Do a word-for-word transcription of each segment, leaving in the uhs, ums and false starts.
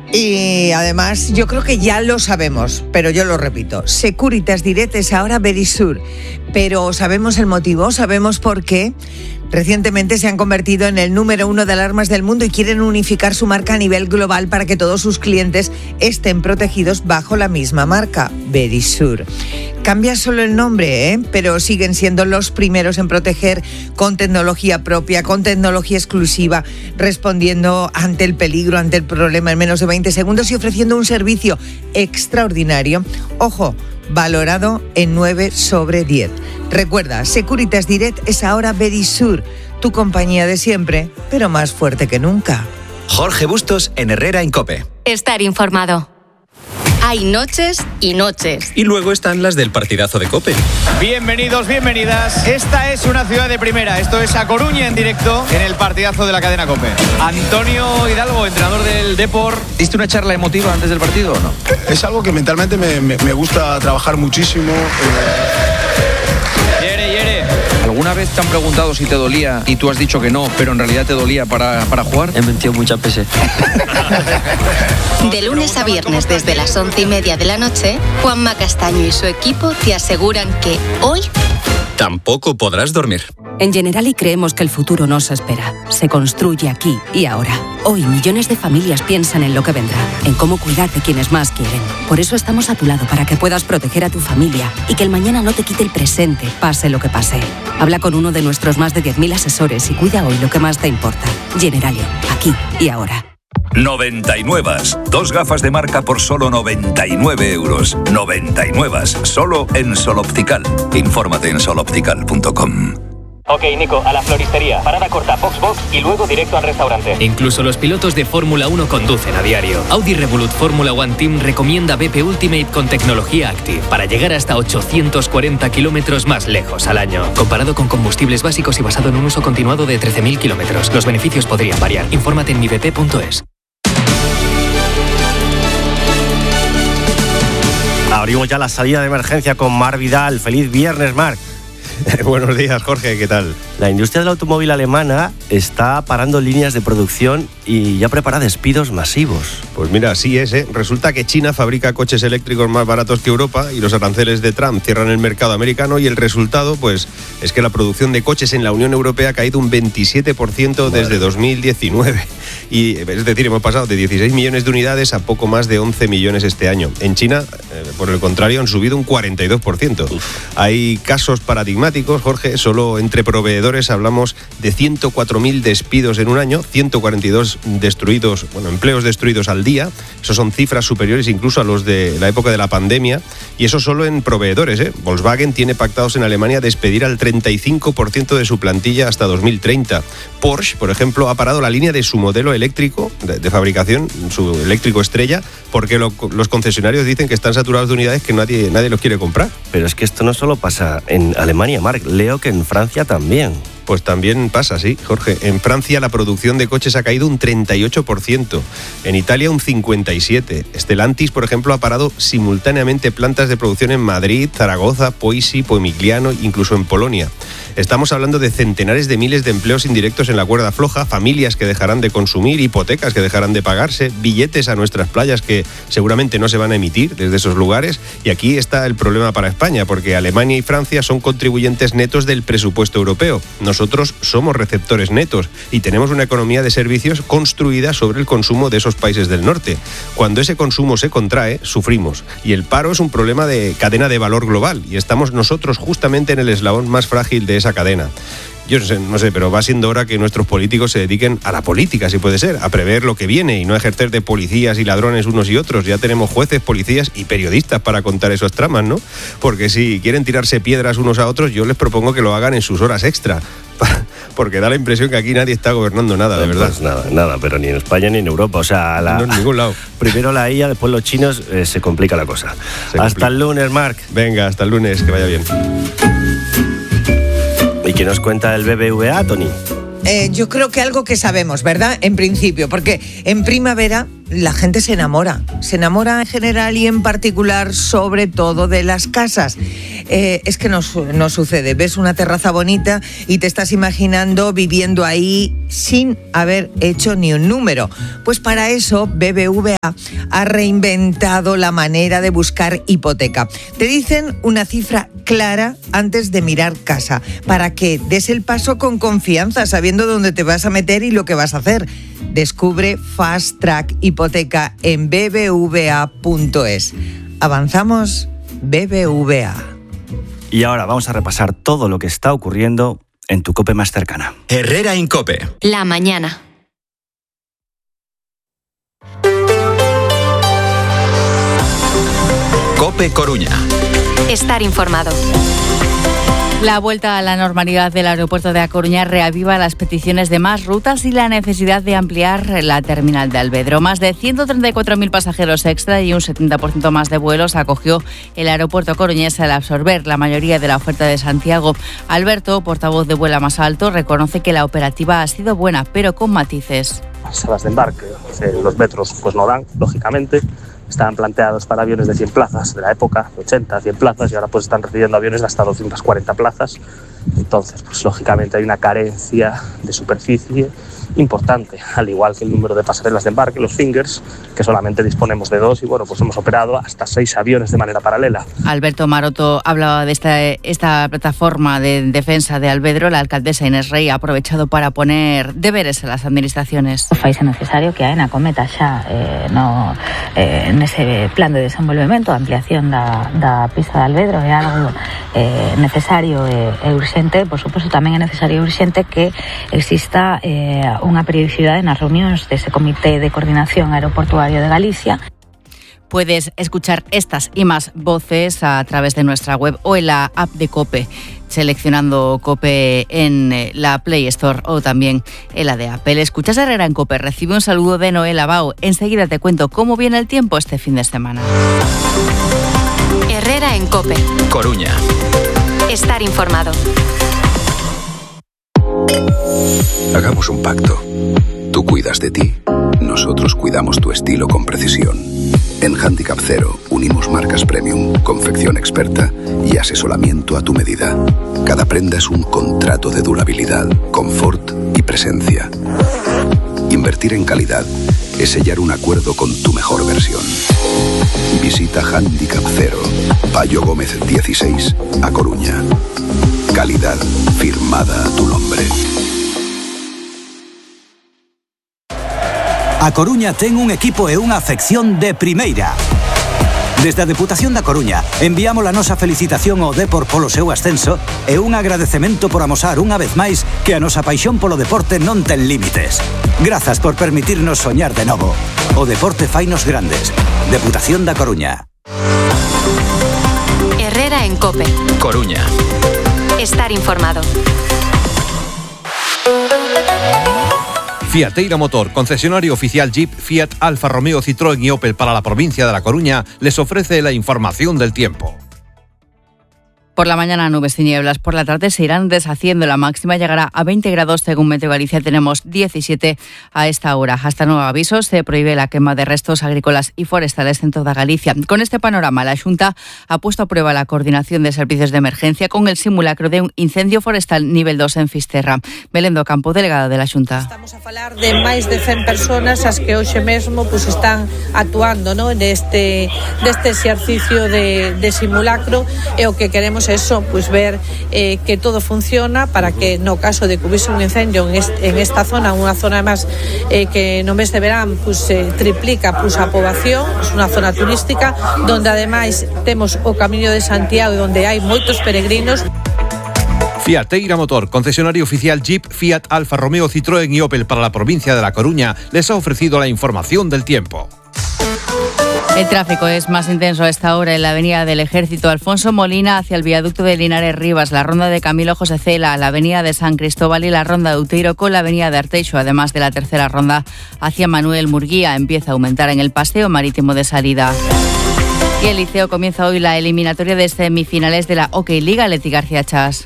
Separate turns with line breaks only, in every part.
Y además, yo creo que ya lo sabemos, pero yo lo repito. Securitas Direct es ahora Verisur. Pero ¿sabemos el motivo? ¿Sabemos por qué? Recientemente se han convertido en el número uno de alarmas del mundo y quieren unificar su marca a nivel global para que todos sus clientes estén protegidos bajo la misma marca, Verisur. Cambia solo el nombre, ¿eh? Pero siguen siendo los primeros en proteger con tecnología propia, con tecnología exclusiva, respondiendo ante el peligro, ante el problema en menos de veinte segundos y ofreciendo un servicio extraordinario. Ojo, valorado en nueve sobre diez. Recuerda, Securitas Direct es ahora Verisur, tu compañía de siempre, pero más fuerte que nunca.
Jorge Bustos en Herrera en COPE.
Estar informado. Hay noches y noches.
Y luego están las del partidazo de COPE.
Bienvenidos, bienvenidas. Esta es una ciudad de primera. Esto es A Coruña en directo en el partidazo de la cadena COPE. Antonio Hidalgo, entrenador del Depor. ¿Diste una charla emotiva antes del partido o no?
Es algo que mentalmente me, me, me gusta trabajar muchísimo.
Yere, Yere.
¿Alguna vez te han preguntado si te dolía y tú has dicho que no, pero en realidad te dolía para, para jugar?
He metido muchas veces.
De lunes a viernes desde las once y media de la noche, Juanma Castaño y su equipo te aseguran que hoy
tampoco podrás dormir.
En Generali creemos que el futuro no se espera, se construye aquí y ahora. Hoy millones de familias piensan en lo que vendrá, en cómo cuidar de quienes más quieren. Por eso estamos a tu lado para que puedas proteger a tu familia y que el mañana no te quite el presente, pase lo que pase. Habla con uno de nuestros más de diez mil asesores y cuida hoy lo que más te importa. Generali, aquí y ahora.
noventa y nueve. Dos gafas de marca por solo noventa y nueve euros. noventa y nueve. Solo en Sol Optical. Infórmate en sol optical punto com.
Ok, Nico, a la floristería. Parada corta, box box y luego directo al restaurante.
Incluso los pilotos de Fórmula uno conducen a diario. Audi Revolut Fórmula One Team recomienda B P Ultimate con tecnología Active para llegar hasta ochocientos cuarenta kilómetros más lejos al año. Comparado con combustibles básicos y basado en un uso continuado de trece mil kilómetros. Los beneficios podrían variar. Infórmate en mi b p punto es.
Abrimos ya la salida de emergencia con Marc Vidal. Feliz viernes, Marc.
Buenos días, Jorge, ¿qué tal?
La industria del automóvil alemana está parando líneas de producción y ya prepara despidos masivos.
Pues mira, así es, ¿eh? Resulta que China fabrica coches eléctricos más baratos que Europa y los aranceles de Trump cierran el mercado americano y el resultado, pues, es que la producción de coches en la Unión Europea ha caído un veintisiete por ciento desde Madre. dos mil diecinueve. Y, es decir, hemos pasado de dieciséis millones de unidades a poco más de once millones este año. En China, eh, por el contrario, han subido un cuarenta y dos por ciento. Uf. Hay casos paradigmáticos, Jorge, solo entre proveedores hablamos de ciento cuatro mil despidos en un año, ciento cuarenta y dos destruidos, bueno, empleos destruidos al día. Eso son cifras superiores incluso a los de la época de la pandemia, y eso solo en proveedores, ¿eh? Volkswagen tiene pactados en Alemania despedir al treinta y cinco por ciento de su plantilla hasta dos mil treinta. Porsche, por ejemplo, ha parado la línea de su modelo eléctrico de, de fabricación, su eléctrico estrella, porque lo, los concesionarios dicen que están saturados de unidades que nadie, nadie los quiere comprar.
Pero es que esto no solo pasa en Alemania, Marc, leo que en Francia también.
Pues también pasa, sí, Jorge. En Francia la producción de coches ha caído un treinta y ocho por ciento, en Italia un cincuenta y siete por ciento. Stellantis, por ejemplo, ha parado simultáneamente plantas de producción en Madrid, Zaragoza, Poissy, Pomigliano, incluso en Polonia. Estamos hablando de centenares de miles de empleos indirectos en la cuerda floja, familias que dejarán de consumir, hipotecas que dejarán de pagarse, billetes a nuestras playas que seguramente no se van a emitir desde esos lugares. Y aquí está el problema para España, porque Alemania y Francia son contribuyentes netos del presupuesto europeo. Nosotros somos receptores netos y tenemos una economía de servicios construida sobre el consumo de esos países del norte. Cuando ese consumo se contrae, sufrimos. Y el paro es un problema de cadena de valor global y estamos nosotros justamente en el eslabón más frágil de esa cadena. Yo no sé, no sé, pero va siendo hora que nuestros políticos se dediquen a la política, si puede ser, a prever lo que viene y no a ejercer de policías y ladrones unos y otros. Ya tenemos jueces, policías y periodistas para contar esas tramas, ¿no? Porque si quieren tirarse piedras unos a otros, yo les propongo que lo hagan en sus horas extra. Porque da la impresión que aquí nadie está gobernando nada, de verdad.
Pues nada, nada, pero ni en España ni en Europa. O sea, la,
no en ningún lado.
Primero la I A, después los chinos, eh, se complica la cosa. Se hasta complica. El lunes, Marc.
Venga, hasta el lunes, que vaya bien.
¿Y qué nos cuenta el B B V A, Tony?
Eh, yo creo que algo que sabemos, ¿verdad? En principio, porque en primavera la gente se enamora. Se enamora en general y en particular, sobre todo, de las casas. Eh, es que nos, nos sucede. Ves una terraza bonita y te estás imaginando viviendo ahí sin haber hecho ni un número. Pues para eso B B V A ha reinventado la manera de buscar hipoteca. Te dicen una cifra clara antes de mirar casa, para que des el paso con confianza, sabiendo dónde te vas a meter y lo que vas a hacer. Descubre Fast Track Hipoteca en b b v a punto es. Avanzamos, B B V A.
Y ahora vamos a repasar todo lo que está ocurriendo en tu COPE más cercana.
Herrera Incope.
La mañana.
COPE Coruña.
Estar informado.
La vuelta a la normalidad del aeropuerto de A Coruña reaviva las peticiones de más rutas y la necesidad de ampliar la terminal de Alvedro. Más de ciento treinta y cuatro mil pasajeros extra y un setenta por ciento más de vuelos acogió el aeropuerto coruñés al absorber la mayoría de la oferta de Santiago. Alberto, portavoz de Vuela Más Alto, reconoce que la operativa ha sido buena, pero con matices.
Salas de embarque, los metros pues no dan, lógicamente. Estaban planteados para aviones de cien plazas de la época, de ochenta, cien plazas, y ahora pues están recibiendo aviones de hasta doscientas cuarenta plazas. Entonces, pues lógicamente hay una carencia de superficie importante, al igual que el número de pasarelas de embarque, los fingers, que solamente disponemos de dos, y bueno, pues hemos operado hasta seis aviones de manera paralela.
Alberto Maroto hablaba de esta, esta plataforma de defensa de Alvedro. La alcaldesa Inés Rey ha aprovechado para poner deberes a las administraciones.
Fai necesario que a AENA cometa xa eh, no, eh, nese plan de desenvolvemento, a ampliación da, da pista de Alvedro é algo eh, necesario e, e urxente. Por suposto, tamén é necesario e urxente que exista eh, unha periodicidade nas reunións dese Comité de Coordinación Aeroportuario de Galicia.
Puedes escuchar estas y más voces a través de nuestra web o en la app de COPE, seleccionando COPE en la Play Store o también en la de Apple. Escuchas a Herrera en COPE. Recibe un saludo de Noel Abao. Enseguida te cuento cómo viene el tiempo este fin de semana.
Herrera en COPE.
Coruña.
Estar informado.
Hagamos un pacto. Tú cuidas de ti, nosotros cuidamos tu estilo con precisión. En Handicap Cero unimos marcas premium, confección experta y asesoramiento a tu medida. Cada prenda es un contrato de durabilidad, confort y presencia. Invertir en calidad es sellar un acuerdo con tu mejor versión. Visita Handicap Cero, Payo Gómez dieciséis, A Coruña. Calidad firmada a tu nombre.
A Coruña ten un equipo e unha afección de primeira. Desde a Deputación da Coruña enviamos a nosa felicitación ao Depor polo seu ascenso e un agradecemento por amosar unha vez máis que a nosa paixón polo deporte non ten límites. Grazas por permitirnos soñar de novo. O deporte fainos grandes. Deputación da Coruña.
Herrera en COPE.
Coruña.
Estar informado.
Fiateira Motor, concesionario oficial Jeep, Fiat, Alfa Romeo, Citroën y Opel para la provincia de La Coruña, les ofrece la información del tiempo.
Por la mañana nubes y nieblas, por la tarde se irán deshaciendo. La máxima llegará a veinte grados según Meteo Galicia. Tenemos diecisiete a esta hora. Hasta nuevo aviso, se prohíbe la quema de restos agrícolas y forestales en toda Galicia. Con este panorama, la Xunta ha puesto a prueba la coordinación de servicios de emergencia con el simulacro de un incendio forestal nivel dos en Fisterra. Belén do Campo, delegada de la Xunta.
Estamos a falar de máis de cen persoas as que hoxe mesmo pues, están actuando, ¿no? neste, deste exercicio de, de simulacro, e o que queremos eso, pues ver eh, que todo funciona para que no caso de que hubiese un incendio en, este, en esta zona, unha zona además eh, que no mes de verán pues, eh, triplica pues, a poboación, é unha zona turística donde ademais temos o Camiño de Santiago e onde hai moitos peregrinos.
Fiateira Motor, concesionario oficial Jeep, Fiat, Alfa Romeo, Citroën y Opel para la provincia de La Coruña, les ha ofrecido la información del tiempo.
El tráfico es más intenso a esta hora en la avenida del Ejército Alfonso Molina hacia el viaducto de Linares Rivas, la ronda de Camilo José Cela, la avenida de San Cristóbal y la ronda de Uteiro con la avenida de Arteixo, además de la tercera ronda hacia Manuel Murguía. Empieza a aumentar en el paseo marítimo de salida. Y el Liceo comienza hoy la eliminatoria de semifinales de la Hockey Liga. Leti García Chas.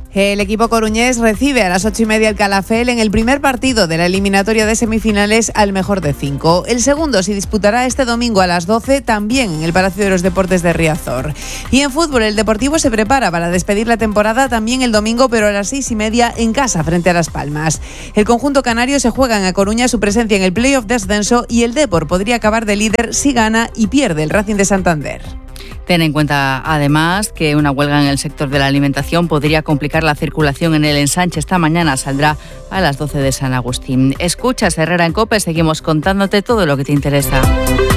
El equipo coruñés recibe a las ocho y media el Calafell en el primer partido de la eliminatoria de semifinales al mejor de cinco. El segundo se disputará este domingo a las doce, también en el Palacio de los Deportes de Riazor. Y en fútbol, el Deportivo se prepara para despedir la temporada también el domingo, pero a las seis y media en casa frente a Las Palmas. El conjunto canario se juega en A Coruña su presencia en el playoff de ascenso y el Depor podría acabar de líder si gana y pierde el Racing de Santander.
Ten en cuenta, además, que una huelga en el sector de la alimentación podría complicar la circulación en el ensanche. Esta mañana saldrá a las doce de San Agustín. Escuchas Herrera en COPE, seguimos contándote todo lo que te interesa.